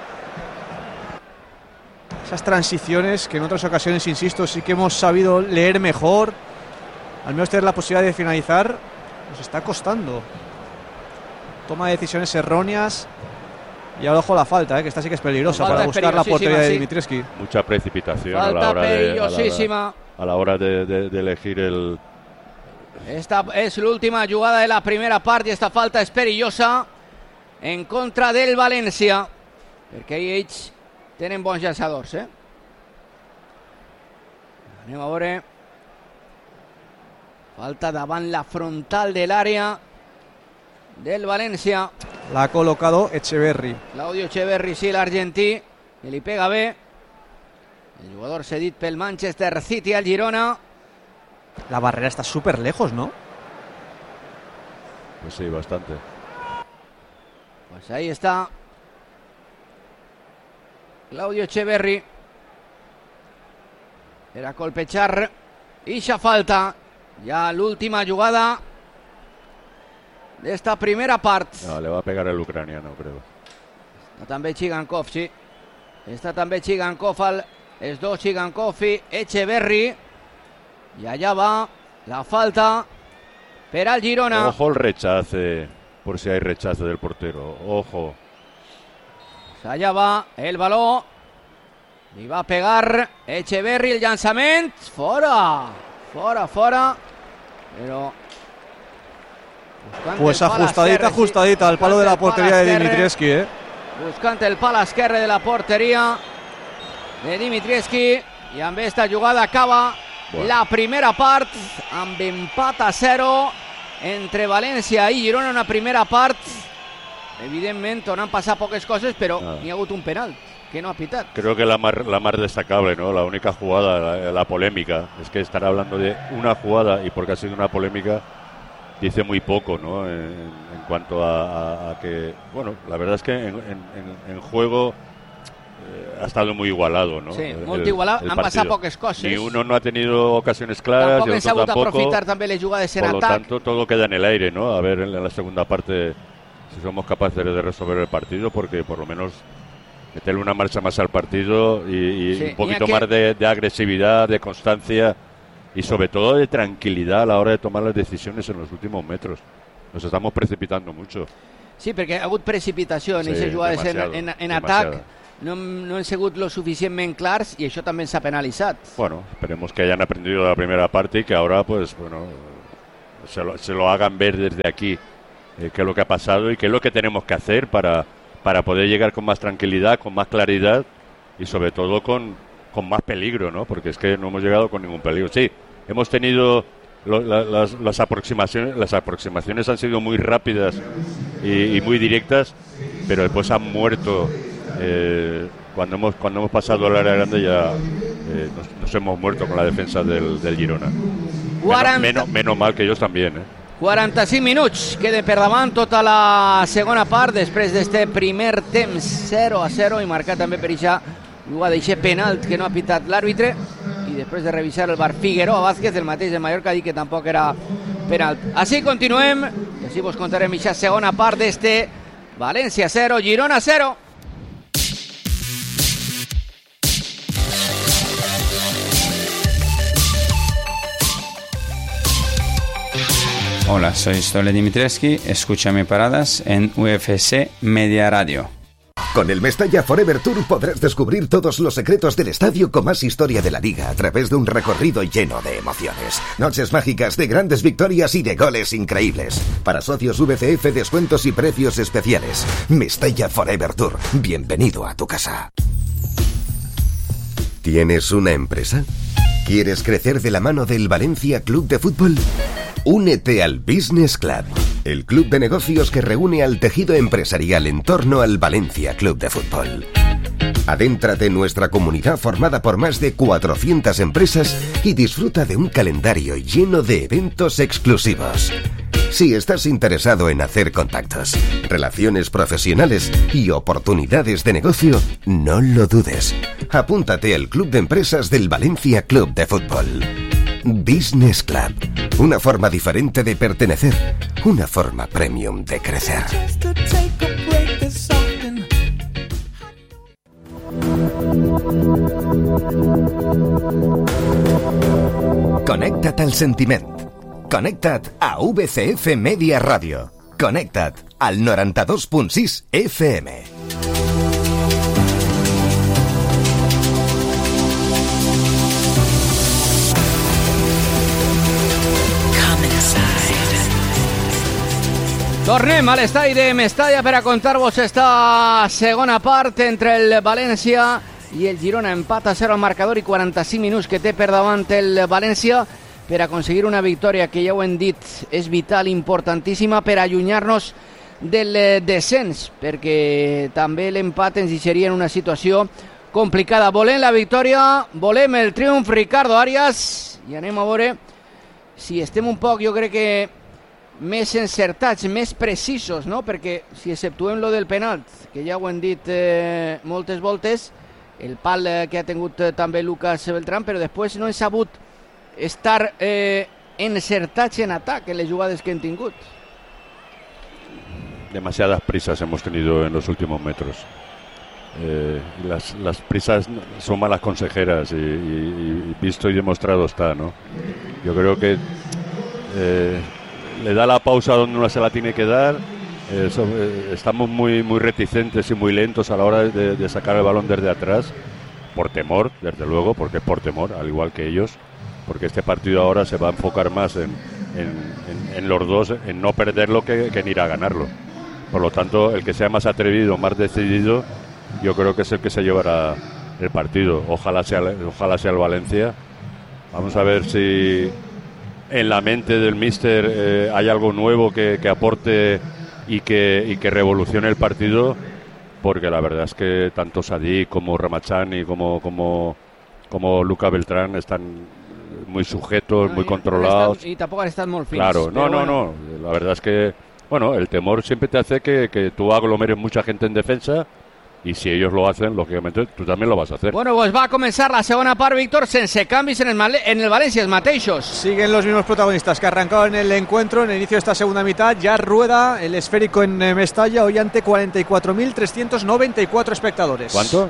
Esas transiciones que en otras ocasiones, insisto, sí que hemos sabido leer mejor, al menos tener la posibilidad de finalizar, nos está costando. Toma de decisiones erróneas y ahora ojo la falta, que esta sí que es peligrosa La falta para es buscar la portería de peligrosísima, sí. Dimitrievski. Mucha precipitación Falta perillosíssima. a la hora de elegir el... Esta és l'última jugada de la primera part i esta falta és perillosa en contra del València, perquè ells tenen bons llançadors, eh? Anem a veure. Falta davant la frontal de l'àrea del València. La ha colocado Echeverri. Claudio Echeverri, sí, l'argentí, que li pega bé. El jugador cedit pel Manchester City al Girona. La barrera está súper lejos, ¿no? Pues sí, bastante. Pues ahí está Claudio Echeverri. Era colpechar. Ixa falta. Ya l'última jugada d'esta primera part. No, le va a pegar el ucraniano, creo. Està també Chigankov, sí. Està també Chigankov, els dos Chigankov i Echeverri. Y allá va la falta per al Girona. Ojo el rechace, por si hay rechace del portero. Ojo. Pues allá va el baló. Li va a pegar Echeverri, el llançament. Fora. Pero Pues ajustadita al palo de la portería de Dimitrievski, ¿eh? Buscant el pal esquerre de la porteria de Dimitrievski. I amb esta jugada acaba la primera part amb empat a 0 entre València i Girona. Una primera part evidentment on han passat poques coses, però n'hi ha hagut un penal que no ha pitat. Creo que la más destacable, ¿no? La única jugada, la polémica. Es que estar hablando de una jugada y porque ha sido una polémica dice muy poco, ¿no? En cuanto a que, bueno, la verdad es que en juego ha estado muy igualado, ¿no? Sí, molt igualat, han passat poques coses. Ni uno no ha tenido ocasiones claras, Tampoc y el hem sabut otro tampoco. aprofitar també les jugades en Por lo atac. tanto, todo queda en el aire, ¿no? A ver en la segunda parte si somos capaces de resolver el partido, porque por lo menos meterle una marcha más al partido y Sí, un poquito y más de agresividad, de constancia y sobre todo de tranquilidad a la hora de tomar las decisiones en los últimos metros. Nos estamos precipitando mucho. Sí, perquè ha hagut precipitació en Sí, aquestes jugades demasiado, en demasiado. atac. no han sigut lo suficientment clars y això també s'ha penalitzat. Bueno, esperemos que hayan aprendido la primera parte y que ahora, pues, bueno, se lo hagan ver desde aquí qué es lo que ha pasado y qué es lo que tenemos que hacer para poder llegar con más tranquilidad, con más claridad y sobre todo con más peligro, ¿no? Porque es que no hemos llegado con ningún peligro. Sí, hemos tenido las aproximaciones han sido muy rápidas y muy directas, pero después han muerto. Cuando hemos pasado al área grande ya nos hemos muerto con la defensa del Girona. Menos mal que ellos también, 45 minuts queda per davant tota la segona part després d'este primer temps 0-0 i marcat també per això jugada d'eixe penalt que no ha pitat l'àrbitre i després de revisar el VAR Figueroa Vázquez, el mateix de Mallorca, ha dit que tampoc era penalt. Així continuem i així vos contarem aquesta segona part d'este València 0, Girona 0. Hola, soy Stole Dimitrescu, escúchame paradas en UFC Media Radio. Con el Mestalla Forever Tour podrás descubrir todos los secretos del estadio con más historia de la liga a través de un recorrido lleno de emociones. Noches mágicas de grandes victorias y de goles increíbles. Para socios VCF, descuentos y precios especiales. Mestalla Forever Tour. Bienvenido a tu casa. ¿Tienes una empresa? ¿Quieres crecer de la mano del Valencia Club de Fútbol? Únete al Business Club, el club de negocios que reúne al tejido empresarial en torno al Valencia Club de Fútbol. Adéntrate en nuestra comunidad formada por más de 400 empresas y disfruta de un calendario lleno de eventos exclusivos. Si estás interesado en hacer contactos, relaciones profesionales y oportunidades de negocio, no lo dudes. Apúntate al Club de Empresas del Valencia Club de Fútbol. Business Club, una forma diferente de pertenecer, una forma premium de crecer. Connecta't al sentiment. Connecta't a VCF Media Radio. Connecta't al 92.6 FM. Tornem a l'estadi de Mestalla per a contar-vos esta segona part entre el València i el Girona. Empat a 0 al marcador i 45 minuts que té per davant el València per aconseguir una victòria que ja ho hem dit és vital, importantíssima per allunyar-nos del descens, perquè també l'empat ens deixaria en una situació complicada. Volem la victòria, volem el triomf, Ricardo Arias, i anem a veure si estem un poc, jo crec que més encertats, més precisos, no? Perquè si exceptuem lo del penalt, que ja ho hem dit moltes voltes, el pal que ha tingut també Lucas Beltrán, però després no hem sabut estar encertats en atac en les jugades que hem tingut. Demasiadas prisas hemos tenido en los últimos metros. Las prisas son malas consejeras y visto y demostrado está, ¿no? Yo creo que le da la pausa donde uno se la tiene que dar. Estamos muy reticentes y muy lentos a la hora de sacar el balón desde atrás, por temor, desde luego, porque es por temor, al igual que ellos, porque este partido ahora se va a enfocar más en los dos, en no perderlo que en ir a ganarlo. Por lo tanto, el que sea más atrevido, más decidido, yo creo que es el que se llevará el partido. Ojalá sea el Valencia. Vamos a ver si en la mente del míster hay algo nuevo que aporte y que revolucione el partido, porque la verdad es que tanto Sadik como Ramachani como Lucas Beltrán están muy sujetos, muy controlados. Y tampoco están muy fins. Claro, no. La verdad es que, bueno, el temor siempre te hace que tú aglomeres mucha gente en defensa. Y si ellos lo hacen, lógicamente, tú también lo vas a hacer. Bueno, pues va a comenzar la segunda part, Víctor, sense canvis en el Valencia, els mateixos. Siguen los mismos protagonistas que arrancaron el encuentro en el inicio de esta segunda mitad. Ya rueda el esférico en Mestalla, hoy ante 44.394 espectadores. ¿Cuánto?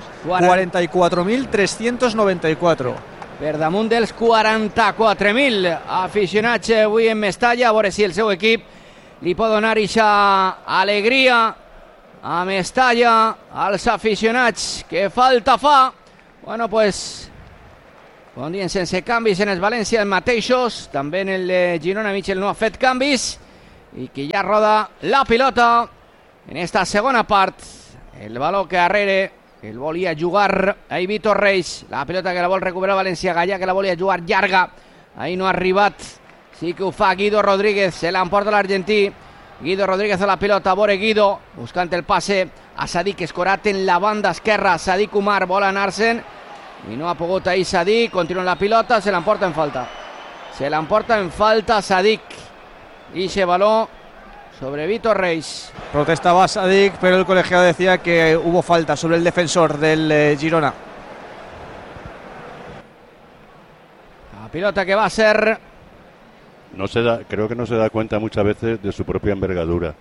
44.394. Per damunt dels 44.000 aficionats avui en Mestalla, a veure si el seu equip li pot donar aquesta alegria a Mestalla, als aficionats que falta fa. Bueno, pues podien sense canvis en els València els mateixos, també en el Girona Michel no ha fet canvis, i que ja roda la pilota en esta segona part. El baló que darrere el volia jugar ahí Vítor Reis, la pilota que la vol recuperar València, Gallà que la volia jugar llarga, ahí no ha arribat, sí que ho fa Guido Rodríguez, se l'emporta l'argentí. Guido Rodríguez a la pilota, vore Guido, buscant el passe a Sadik Escorat en la banda esquerra. Sadik Umar vol anar-se'n i no ha pogut ahir Sadik, continua la pilota, se l'emporta en falta. Se l'emporta en falta Sadik. Y se baló sobre Vítor Reis. Protestaba Sadik, pero el colegiado decía que hubo falta sobre el defensor del Girona. La pilota que va a ser... Creo que no se da cuenta muchas veces de su propia envergadura.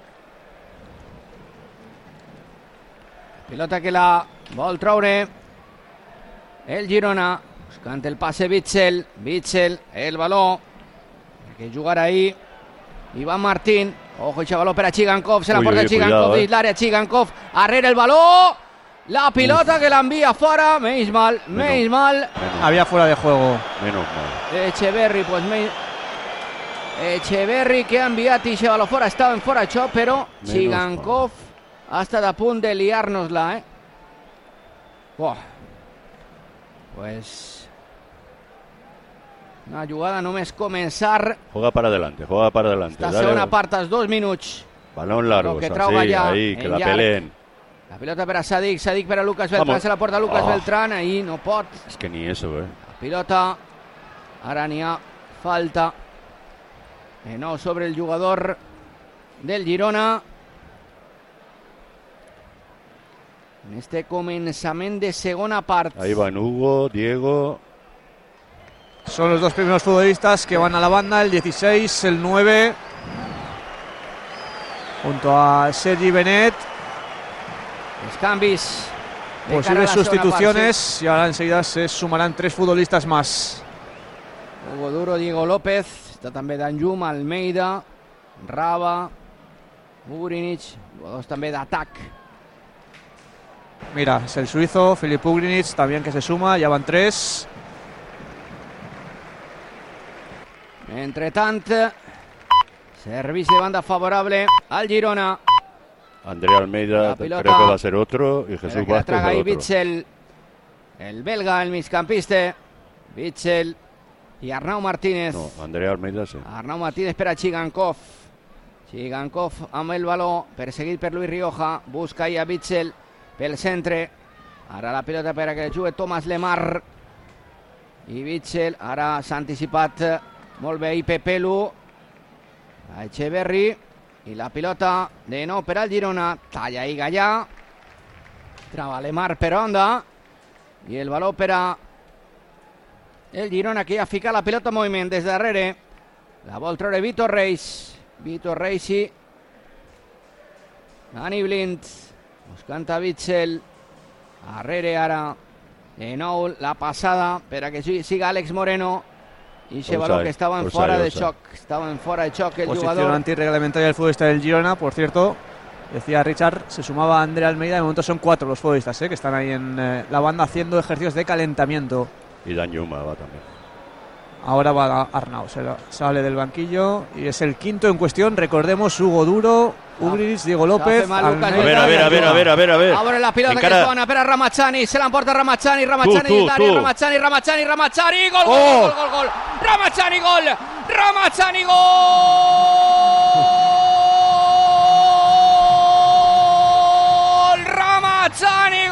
Pilota que la vol treure el Girona, buscant el passe Witsel, el baló, que jugar ahí Iván Martín, ojo ese baló per a Chigankov, se l'emporta Chigankov dins l'àrea, Chigankov, arrere el baló, la pilota que l'envia fora, menys mal. Había fuera de juego. Menos mal. Echeverri, pues Echeverri que ha enviat i baló fora, estava en fora això, però Chigankov ha estat a punt de liar-nos-la, Pues una jugada només començar. Juega para adelante. La segona part, als 2 minuts. Balón largo, que así, ahí, que la peleen. La pilota per a Sadik per a Lucas Beltrán, se la porta Lucas Beltrán, ahí no pot. Es que ni eso, La pilota, ara n'hi ha falta. De nou sobre el jugador del Girona. En este començament de segona part. Ahí van Hugo, Diego. Son los dos primeros futbolistas que van a la banda, el 16, el 9, junto a Sergi Benet. Los cambios. Posibles sustituciones y ahora enseguida se sumarán 3 futbolistas más. Hugo Duro, Diego López. Está també Danjum, Almeida, Raba, Ugrinic, jugadors també d'atac. Mira, es el suizo, Filip Ugrinic, también que se suma, ya van 3. Entre tant, servicio de banda favorable al Girona. André Almeida creo que va a ser otro y Jesús Vázquez el otro. Witsel, el belga, el migcampista, Witsel y Arnau Martínez. No, André Almeida sí. Arnau Martínez per a Chigankov. Chigankov amb el baló, perseguit per Luis Rioja, busca ahí a Witsel pel centre. Ara la pilota per a que jugui Thomas Lemar. I Witsel, ara s'ha anticipat molt bé i Pepelu. A Echeverri. I la pilota de nou per al Girona. Talla i Gallà. Trava Lemar per onda. I el baló per a el Girona, que ja fica la pilota en moviment des darrere. La vol treure Vítor Reis. Vítor Reis i Dani Blind buscant a Witsel. Darrere ara de nou la passada per a que siga Àlex Moreno. Y ese balón que estaba en fuera de choc. Estaba en fuera de choc el posición jugador. Antirreglamentaria del futbolista del Girona, por cierto. Decía Richard, se sumaba André Almeida. De momento son 4 los futbolistas que están ahí en la banda haciendo ejercicios de calentamiento. Y Dan Yuma va también. Ahora va Arnau, sale del banquillo y es el quinto en cuestión. Recordemos, Hugo Duro, Ugrinic, Diego López. A ver. Abre la pilota que es bona per a Ramachani. Se l'emporta Ramachani. Ramachani. Gol. Ramachani, gol. Ramachani,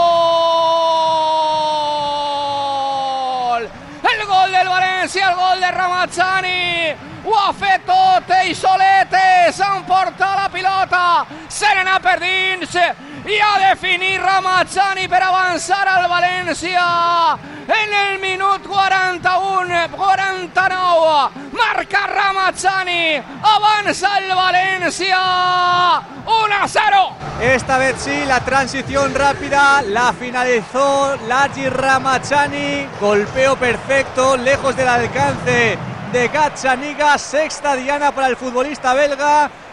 gol. El gol del València, el gol de Ramachani. Ho ha fet tot ell solet, s'emporta la pilota, se n'anà per dins i ha de finir Ramachani per avançar al València en el minut 49, marca Ramachani, avanza el València 1-0. Esta vez sí, la transición rápida la finalizó Laji Ramachani, golpeo perfecto, lejos del alcance de Gazzaniga. Sexta diana para el futbolista belga,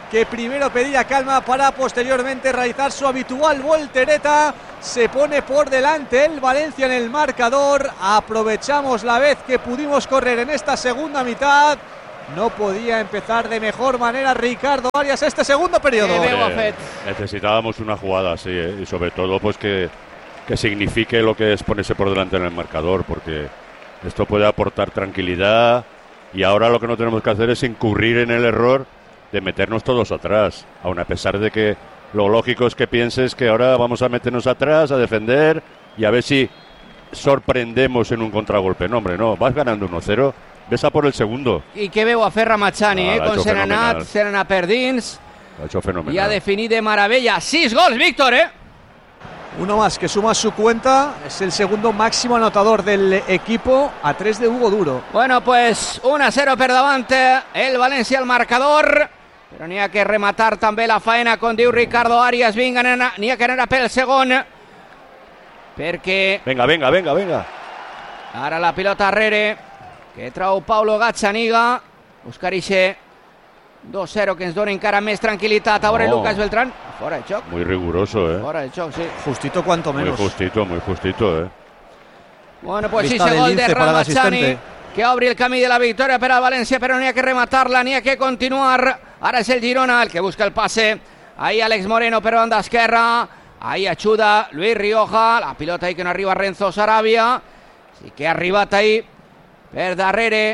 que primero pedía calma para posteriormente realizar su habitual voltereta. Se pone por delante el Valencia en el marcador. Aprovechamos la vez que pudimos correr en esta segunda mitad. No podía empezar de mejor manera Ricardo Arias este segundo periodo. Necesitábamos una jugada así, y sobre todo pues que signifique lo que es ponerse por delante en el marcador, porque esto puede aportar tranquilidad, y ahora lo que no tenemos que hacer es incurrir en el error de meternos todos atrás, aun a pesar de que lo lógico es que pienses que ahora vamos a meternos atrás, a defender y a ver si sorprendemos en un contragolpe. No, hombre, no, vas ganando 1-0, ves a por el segundo. I que veu a fer Ramachani, con Serena per dins. Lo ha hecho fenomenal. I ha definit de meravella. 6 gols, Víctor, Uno más que suma su cuenta, es el segundo máximo anotador del equipo, a 3 de Hugo Duro. Bueno, pues 1-0 per davant el València al marcador, però n'hi ha que rematar també la faena, com diu Ricardo Arias. Vinga, n'hi ha que anar pel segon, perquè... Venga. Ara la pilota darrere, que trau Paulo Gazzaniga, buscar ixe 2-0 que ens dona encara més tranquil·litat. A veure Lucas Beltrán, fora de xoc. Muy riguroso, Fora de xoc, sí. Justito cuanto menos. Muy justito, Bueno, pues sí, ese gol de Ramachani, que obri el camí de la victòria per al València, però n'hi ha que rematar-la, n'hi ha que continuar. Ara és el Girona el que busca el pase. Ahí Alex Moreno per banda esquerra. Ahí ajuda Luis Rioja. La pilota ahí que no arriba Renzo Sarabia. Sí que ha arribat ahí per darrere.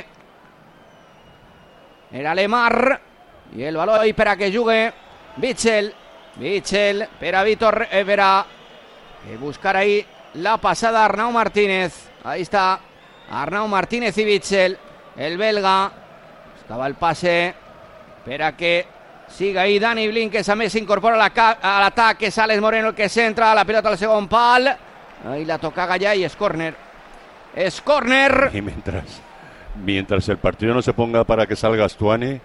Era Lemar. I el baló ahí per a que jugue Bitzel per a Víctor, per a buscar ahí la pasada Arnau Martínez. Ahí está Arnau Martínez y Bitzel, el belga. Buscaba el pase per a que siga ahí Dani Blin, que també s'incorpora a l'atac, que és Alex Moreno el que centra, la pilota al segon pal. Ahí la toca Gallà i és córner. És córner. Y mientras el partido no se ponga para que salga Astuani.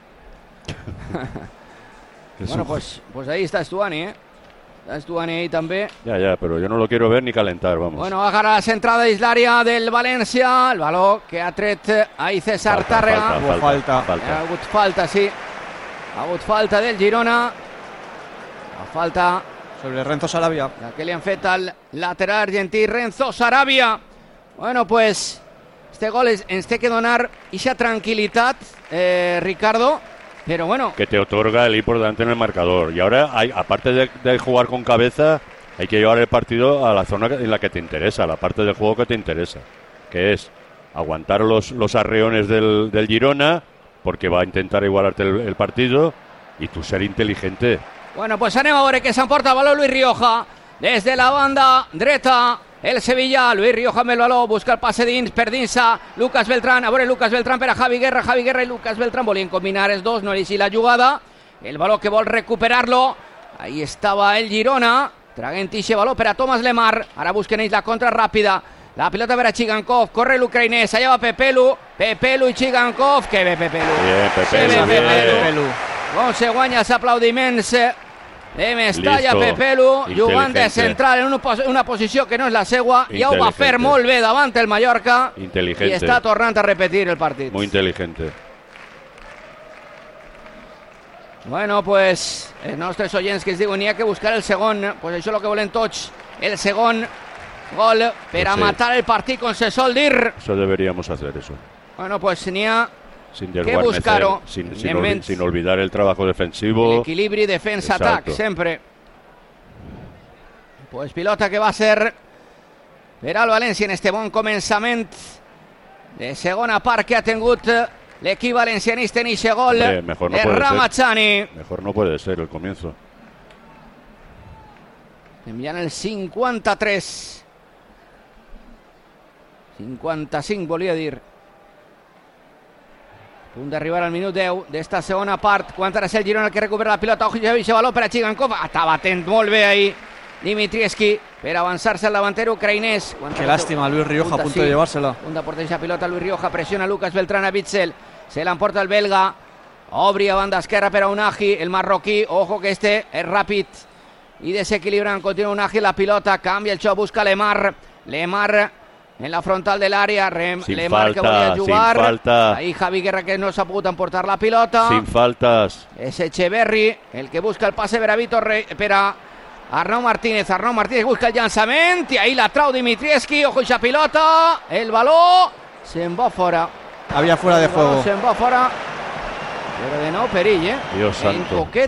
Bueno, pues ahí está Astuani, Está Astuani ahí també. Ya, pero yo no lo quiero ver ni calentar, vamos. Bueno, agarra la centrada dins l'àrea del València. El baló que ha tret ahí César Tàrrega. Falta. Ha hagut falta, sí. Ha hagut falta del Girona. La falta sobre Renzo Sarabia. La que li han fet al lateral argentí Renzo Sarabia. Bueno, pues este gol ens té que donar ixa tranquil·litat, Ricardo, pero bueno. Que te otorga el ir por delante en el marcador. Y ahora, aparte de jugar con cabeza, hay que llevar el partido a la zona en la que te interesa, la parte del juego que te interesa, que es aguantar los arreones del Girona, porque va a intentar igualarte el partido, y tú ser inteligente. Bueno, pues anem a veure que s'emporta el baló Luis Rioja des de la banda dreta. El Sevilla, Luis Rioja amb el baló, busca el passe dins, per dins a Lucas Beltrán, a veure Lucas Beltrán per a Javi Guerra i Lucas Beltrán volien combinar els dos, no li la jugada, el baló que vol recuperar-lo, ahí estava el Girona, traguent ixe baló per a Thomas Lemar, ara busquen ells la contra ràpida, la pilota per a Chigankov, corre l'ucraïnès, allà va Pepelu i Chigankov, que bé Pepelu, Bien. com se guanya els aplaudiments de Mestalla. Pepelu jugant de central en una posició que no és la seua, ja ho va fer molt bé davant el Mallorca i està tornant a repetir el partit. Muy inteligente. Bueno, pues els nostres oients que ens diuen n'hi ha que buscar el segon, pues això és el que volen tots, el segon gol per a matar el partit, com se sol dir. Eso deberíamos hacer, eso. Bueno, pues n'hi ha sin que buscar-ho, sin olvidar el trabajo defensivo, el equilibri defensa-atac, sempre. Pues pilota que va ser per al València en este bon començament de segona part que ha tingut l'equip valencianista en eixe gol de Ramachani. Mejor no puede ser el comienzo. Enviant el 53 55 volia dir. A punt d'arribar al minut 10 d'esta segona part, quan ara és el Girona el que recupera la pilota. Ojo, ja veig baló per a Chigankov, estava atent molt bé ahí Dimitrievski per avançar-se al davantero ucraïnès. Qué lástima, Luis Rioja a punto de llevársela. Punta por esa pilota Luis Rioja, presiona Lucas Beltrán a Bitzel, se l'emporta el belga, obri a banda esquerra per a Unagi, el marroquí, ojo que este és ràpid i desequilibrant, continua Unagi la pilota, canvia el xoc, busca Lemar en la frontal del área, Sin le marca, falta, volia jugar. sin falta. Ahí Javi Guerra, que no s'ha pogut emportar la pilota. Sin faltas. És Echeverri el que busca el passe per a Vitor per a Arnau Martínez. Arnau Martínez busca el llançament i ahí la trau Dimitrievski. Ojo eixa pilota, el baló se'n va fora. Había fuera de juego. Se'n va fora, però de nou perill, Dios santo. En poquet